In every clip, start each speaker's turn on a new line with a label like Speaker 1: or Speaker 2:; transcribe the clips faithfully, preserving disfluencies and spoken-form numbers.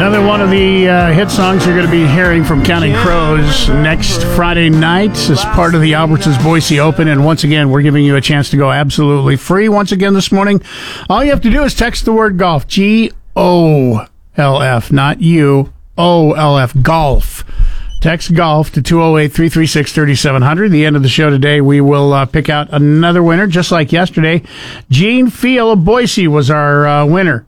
Speaker 1: Another one of the uh, hit songs you're going to be hearing from Counting Crows next Friday night as part of the Albertsons Boise Open. And once again, we're giving you a chance to go absolutely free once again this morning. All you have to do is text the word golf, G O L F, not U, O L F, golf. Text golf to two oh eight, three three six, three seven zero zero. The end of the show today, we will uh, pick out another winner, just like yesterday. Gene Feel of Boise was our uh, winner.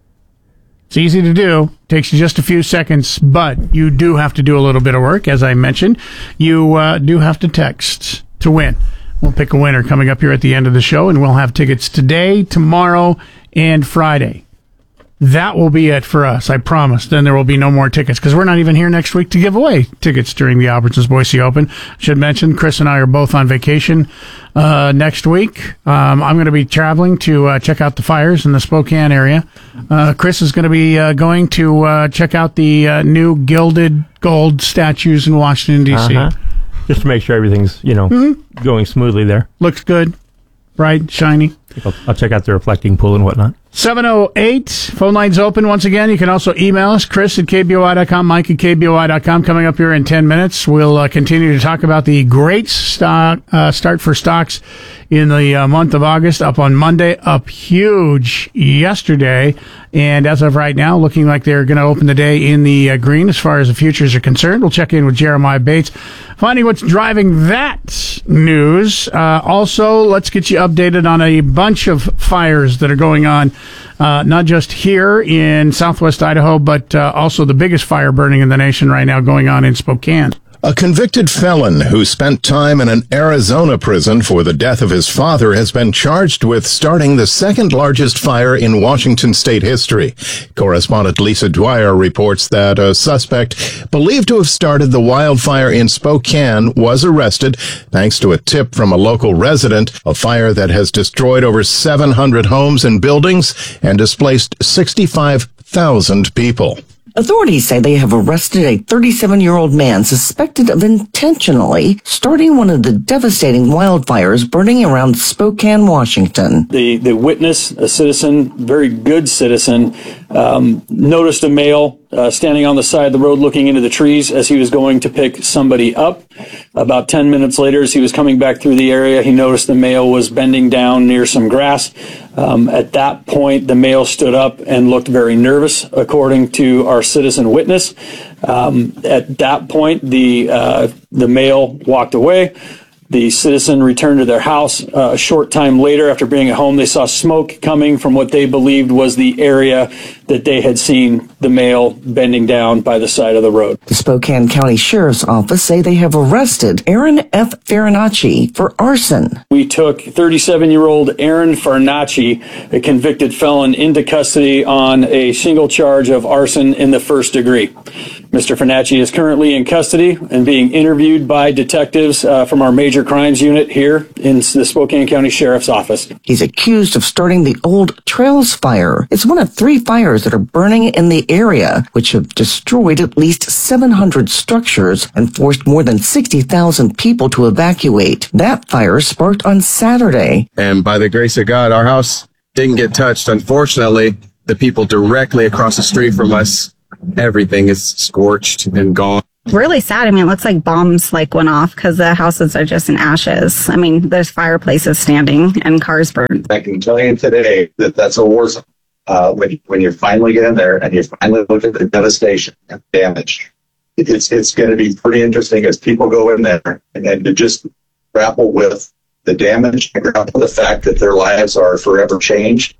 Speaker 1: It's easy to do. Takes you just a few seconds, but you do have to do a little bit of work. As I mentioned, you uh, do have to text to win. We'll pick a winner coming up here at the end of the show, and we'll have tickets today, tomorrow, and Friday. That will be it for us, I promise. Then there will be no more tickets, because we're not even here next week to give away tickets during the Albertsons Boise Open. Should mention, Chris and I are both on vacation uh, next week. Um, I'm going to be traveling to uh, check out the fires in the Spokane area. Uh, Chris is going to be uh, going to uh, check out the uh, new gilded gold statues in Washington, D C
Speaker 2: Uh-huh. Just to make sure everything's, you know, mm-hmm. going smoothly there.
Speaker 1: Looks good. Bright, shiny.
Speaker 2: I'll, I'll check out the reflecting pool and whatnot.
Speaker 1: seven oh eight, phone lines open once again. You can also email us, Chris at K B O I dot com, Mike at K B O I dot com. Coming up here in ten minutes, we'll uh, continue to talk about the great stock, uh, start for stocks in the uh, month of August. Up on Monday, up huge yesterday. And as of right now, looking like they're going to open the day in the uh, green as far as the futures are concerned. We'll check in with Jeremiah Bates, finding what's driving that news. Uh, also, let's get you updated on a bunch of fires that are going on, uh, not just here in southwest Idaho, but uh, also the biggest fire burning in the nation right now going on in Spokane.
Speaker 3: A convicted felon who spent time in an Arizona prison for the death of his father has been charged with starting the second largest fire in Washington state history. Correspondent Lisa Dwyer reports that a suspect believed to have started the wildfire in Spokane was arrested thanks to a tip from a local resident, a fire that has destroyed over seven hundred homes and buildings and displaced sixty-five thousand people.
Speaker 4: Authorities say they have arrested a thirty-seven-year-old man suspected of intentionally starting one of the devastating wildfires burning around Spokane, Washington.
Speaker 5: The the witness, a citizen, very good citizen, um, noticed a male uh, standing on the side of the road looking into the trees as he was going to pick somebody up. About ten minutes later, as he was coming back through the area, he noticed the male was bending down near some grass. Um, at that point, the male stood up and looked very nervous, according to our citizen witness. Um, at that point, the uh, the male walked away. The citizen returned to their house. Uh, a short time later, after being at home, they saw smoke coming from what they believed was the area that they had seen the male bending down by the side of the road.
Speaker 4: The Spokane County Sheriff's Office say they have arrested Aaron F. Farinacci for arson.
Speaker 5: We took thirty-seven-year-old Aaron Farinacci, a convicted felon, into custody on a single charge of arson in the first degree. Mister Farinacci is currently in custody and being interviewed by detectives uh, from our major crimes unit here in the Spokane County Sheriff's Office.
Speaker 4: He's accused of starting the Old Trails Fire. It's one of three fires that are burning in the area, which have destroyed at least seven hundred structures and forced more than sixty thousand people to evacuate. That fire sparked on Saturday.
Speaker 6: And by the grace of God, our house didn't get touched. Unfortunately, the people directly across the street from us, everything is scorched and gone.
Speaker 7: Really sad. I mean, it looks like bombs like went off because the houses are just in ashes. I mean, there's fireplaces standing and cars burned.
Speaker 8: I can tell you today that that's a war zone. Uh, when, when you finally get in there and you finally look at the devastation and damage, it's it's going to be pretty interesting as people go in there and, and to just grapple with the damage and grapple with the fact that their lives are forever changed.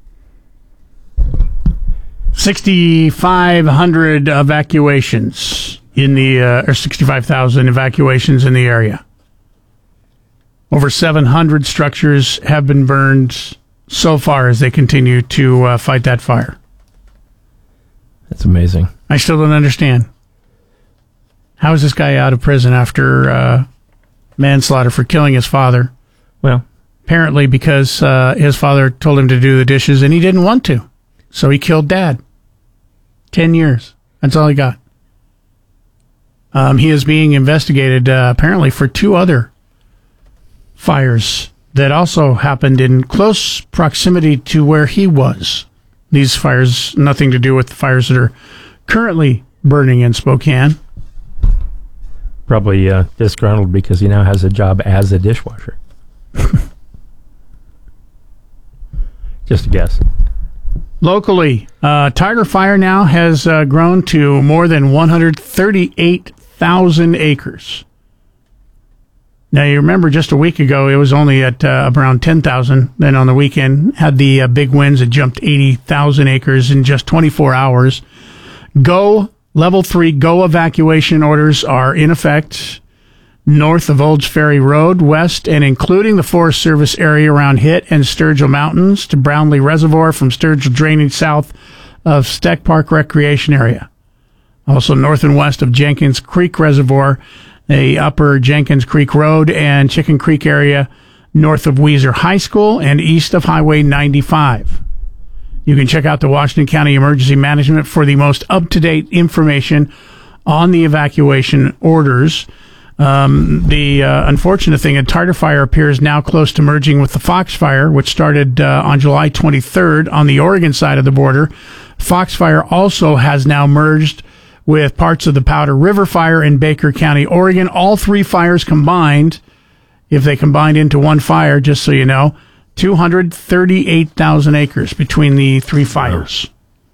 Speaker 1: sixty-five hundred evacuations in the, uh, or sixty-five thousand evacuations in the area. Over seven hundred structures have been burned so far as they continue to uh, fight that fire.
Speaker 2: That's amazing.
Speaker 1: I still don't understand. How is this guy out of prison after uh, manslaughter for killing his father?
Speaker 2: Well,
Speaker 1: apparently because uh, his father told him to do the dishes and he didn't want to. So he killed Dad. Ten years. That's all he got. Um, he is being investigated uh, apparently for two other fires that also happened in close proximity to where he was. These fires, nothing to do with the fires that are currently burning in Spokane.
Speaker 2: Probably uh, disgruntled because he now has a job as a dishwasher. Just a guess.
Speaker 1: Locally, uh, Tartar Fire now has uh, grown to more than one hundred thirty-eight thousand acres. Now, you remember just a week ago, it was only at uh, around ten thousand. Then on the weekend, had the uh, big winds. It jumped eighty thousand acres in just twenty-four hours. Go, level three, go evacuation orders are in effect north of Olds Ferry Road, west and including the Forest Service area around Hitt and Sturgill Mountains to Brownlee Reservoir, from Sturgill drainage south of Steck Park Recreation Area. Also north and west of Jenkins Creek Reservoir, the upper Jenkins Creek Road and Chicken Creek area north of Weiser High School and east of Highway ninety-five. You can check out the Washington County Emergency Management for the most up-to-date information on the evacuation orders. Um, the uh, unfortunate thing, a Tartar Fire appears now close to merging with the Fox Fire, which started uh, on July twenty-third on the Oregon side of the border. Fox Fire also has now merged with parts of the Powder River Fire in Baker County, Oregon. All three fires combined, if they combined into one fire, just so you know, two hundred thirty-eight thousand acres between the three fires.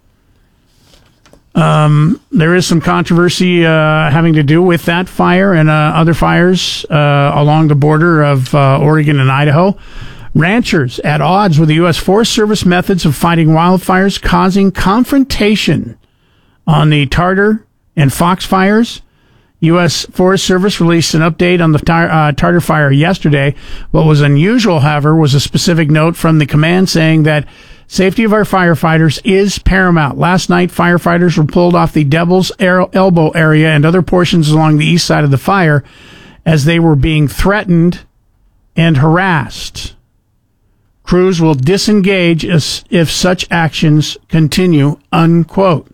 Speaker 1: Um, there is some controversy uh, having to do with that fire and uh, other fires uh, along the border of uh, Oregon and Idaho. Ranchers at odds with the U S Forest Service methods of fighting wildfires, causing confrontation on the Tartar and Fox fires. U S Forest Service released an update on the tar- uh, Tartar Fire yesterday. What was unusual, however, was a specific note from the command saying that safety of our firefighters is paramount. Last night, firefighters were pulled off the Devil's Elbow area and other portions along the east side of the fire as they were being threatened and harassed. Crews will disengage as if such actions continue, unquote.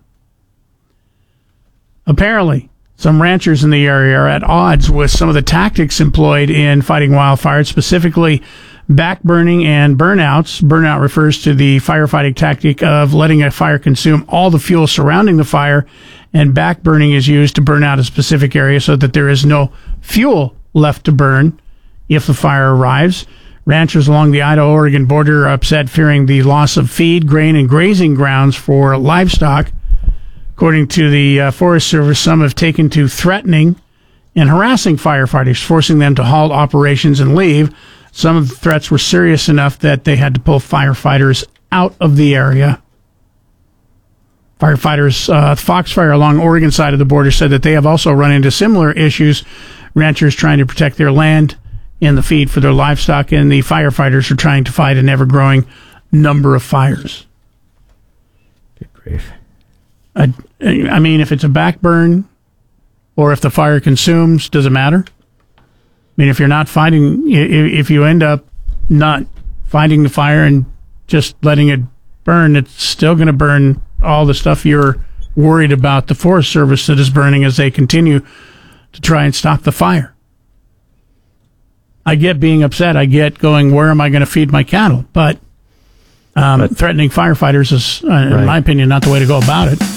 Speaker 1: Apparently, some ranchers in the area are at odds with some of the tactics employed in fighting wildfires, specifically backburning and burnouts. Burnout refers to the firefighting tactic of letting a fire consume all the fuel surrounding the fire, and backburning is used to burn out a specific area so that there is no fuel left to burn if the fire arrives. Ranchers along the Idaho-Oregon border are upset, fearing the loss of feed, grain, and grazing grounds for livestock. According to the uh, Forest Service, some have taken to threatening and harassing firefighters, forcing them to halt operations and leave. Some of the threats were serious enough that they had to pull firefighters out of the area. Firefighters, uh, Fox Fire along Oregon side of the border said that they have also run into similar issues. Ranchers trying to protect their land and the feed for their livestock, and the firefighters are trying to fight an ever-growing number of fires.
Speaker 2: Good grief.
Speaker 1: I, I mean, if it's a backburn or if the fire consumes, does it matter? I mean, if you're not fighting, if you end up not fighting the fire and just letting it burn, it's still going to burn all the stuff you're worried about the Forest Service that is burning as they continue to try and stop the fire. I get being upset. I get going, where am I going to feed my cattle? But, um, but threatening firefighters is, uh, right. in my opinion, not the way to go about it.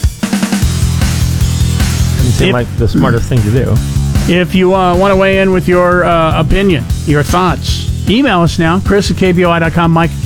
Speaker 2: Doesn't seem if, like the smartest thing to do.
Speaker 1: If you uh, want to weigh in with your uh, opinion, your thoughts, email us now, Chris at K B O I dot com, Mike